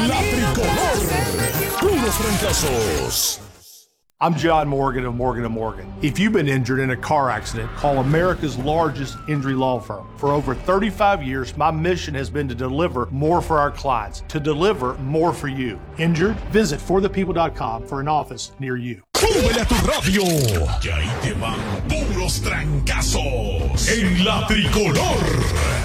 La Tricolor. Puros fracasos. I'm John Morgan of Morgan & Morgan. If you've been injured in a car accident, call America's largest injury law firm. For over 35 years, my mission has been to deliver more for our clients, to deliver more for you. Injured? Visit forthepeople.com for an office near you. ¡Súbele a tu radio! Que ahí te van puros trancazos en La Tricolor.